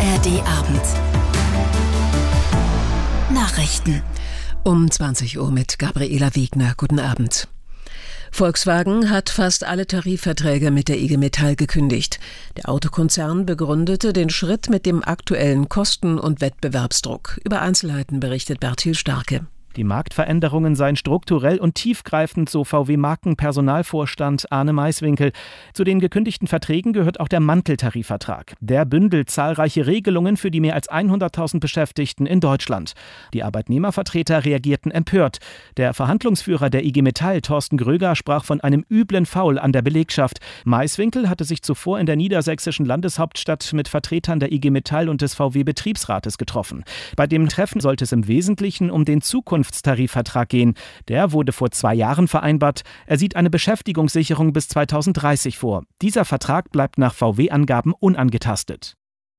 ARD-Abend. Nachrichten. Um 20 Uhr mit Gabriela Wegner. Guten Abend. Volkswagen hat fast alle Tarifverträge mit der IG Metall gekündigt. Der Autokonzern begründete den Schritt mit dem aktuellen Kosten- und Wettbewerbsdruck. Über Einzelheiten berichtet Bertil Starke. Die Marktveränderungen seien strukturell und tiefgreifend, so VW-Markenpersonalvorstand Arne Maiswinkel. Zu den gekündigten Verträgen gehört auch der Manteltarifvertrag. Der bündelt zahlreiche Regelungen für die mehr als 100.000 Beschäftigten in Deutschland. Die Arbeitnehmervertreter reagierten empört. Der Verhandlungsführer der IG Metall, Thorsten Gröger, sprach von einem üblen Foul an der Belegschaft. Maiswinkel hatte sich zuvor in der niedersächsischen Landeshauptstadt mit Vertretern der IG Metall und des VW-Betriebsrates getroffen. Bei dem Treffen sollte es im Wesentlichen um den Zukunftstarifvertrag gehen. Der wurde vor 2 Jahren vereinbart. Er sieht eine Beschäftigungssicherung bis 2030 vor. Dieser Vertrag bleibt nach VW-Angaben unangetastet.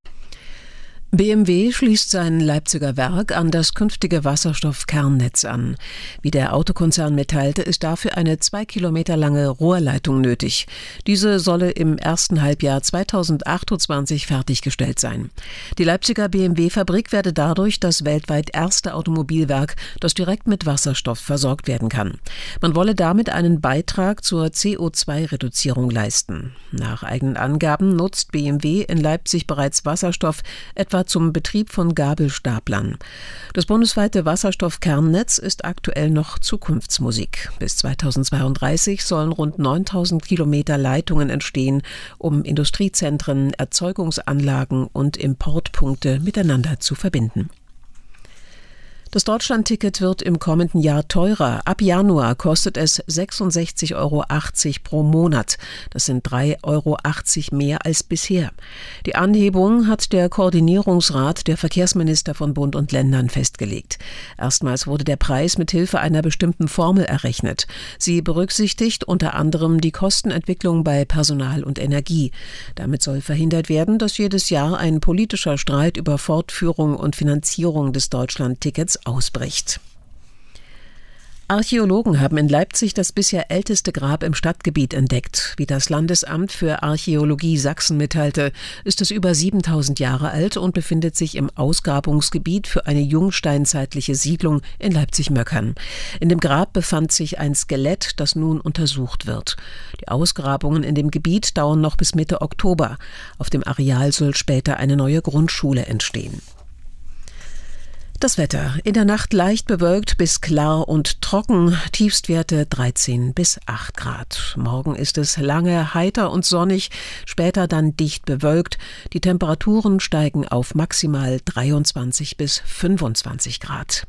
BMW schließt sein Leipziger Werk an das künftige Wasserstoffkernnetz an. Wie der Autokonzern mitteilte, ist dafür eine 2 Kilometer lange Rohrleitung nötig. Diese solle im ersten Halbjahr 2028 fertiggestellt sein. Die Leipziger BMW-Fabrik werde dadurch das weltweit erste Automobilwerk, das direkt mit Wasserstoff versorgt werden kann. Man wolle damit einen Beitrag zur CO2-Reduzierung leisten. Nach eigenen Angaben nutzt BMW in Leipzig bereits Wasserstoff, etwa zum Betrieb von Gabelstaplern. Das bundesweite Wasserstoffkernnetz ist aktuell noch Zukunftsmusik. Bis 2032 sollen rund 9.000 Kilometer Leitungen entstehen, um Industriezentren, Erzeugungsanlagen und Importpunkte miteinander zu verbinden. Das Deutschlandticket wird im kommenden Jahr teurer. Ab Januar kostet es 66,80 Euro pro Monat. Das sind 3,80 Euro mehr als bisher. Die Anhebung hat der Koordinierungsrat der Verkehrsminister von Bund und Ländern festgelegt. Erstmals wurde der Preis mit Hilfe einer bestimmten Formel errechnet. Sie berücksichtigt unter anderem die Kostenentwicklung bei Personal und Energie. Damit soll verhindert werden, dass jedes Jahr ein politischer Streit über Fortführung und Finanzierung des Deutschlandtickets ausbricht. Archäologen haben in Leipzig das bisher älteste Grab im Stadtgebiet entdeckt. Wie das Landesamt für Archäologie Sachsen mitteilte, ist es über 7.000 Jahre alt und befindet sich im Ausgrabungsgebiet für eine jungsteinzeitliche Siedlung in Leipzig-Möckern. In dem Grab befand sich ein Skelett, das nun untersucht wird. Die Ausgrabungen in dem Gebiet dauern noch bis Mitte Oktober. Auf dem Areal soll später eine neue Grundschule entstehen. Das Wetter. In der Nacht leicht bewölkt bis klar und trocken, Tiefstwerte 13 bis 8 Grad. Morgen ist es lange heiter und sonnig, später dann dicht bewölkt. Die Temperaturen steigen auf maximal 23 bis 25 Grad.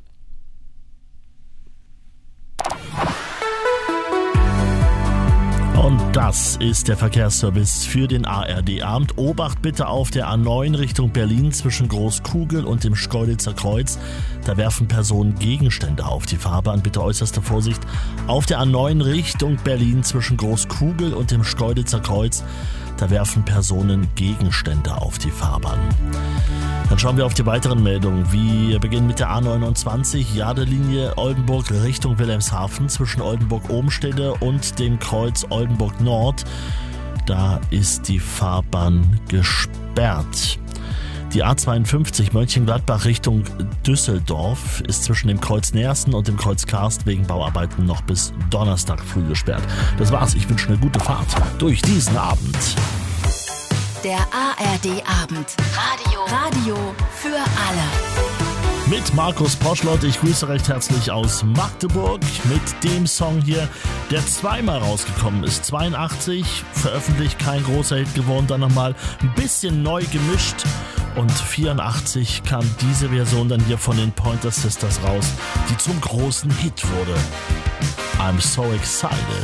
Und das ist der Verkehrsservice für den ARD-Abend. Obacht bitte auf der A9 Richtung Berlin zwischen Großkugel und dem Schkeuditzer Kreuz. Da werfen Personen Gegenstände auf die Fahrbahn. Bitte äußerste Vorsicht auf der A9 Richtung Berlin zwischen Großkugel und dem Schkeuditzer Kreuz. Da werfen Personen Gegenstände auf die Fahrbahn. Dann schauen wir auf die weiteren Meldungen. Wir beginnen mit der A29, Jadelinie Oldenburg Richtung Wilhelmshaven zwischen Oldenburg-Ohmstede und dem Kreuz Oldenburg Nord. Da ist die Fahrbahn gesperrt. Die A52 Mönchengladbach Richtung Düsseldorf ist zwischen dem Kreuz Neersen und dem Kreuz Karst wegen Bauarbeiten noch bis Donnerstag früh gesperrt. Das war's. Ich wünsche eine gute Fahrt durch diesen Abend. Der ARD-Abend. Radio für alle. Mit Markus Poschlott. Ich grüße recht herzlich aus Magdeburg mit dem Song hier, der zweimal rausgekommen ist. 82, veröffentlicht, kein großer Hit geworden, dann nochmal ein bisschen neu gemischt. Und 84 kam diese Version dann hier von den Pointer Sisters raus, die zum großen Hit wurde. I'm so excited.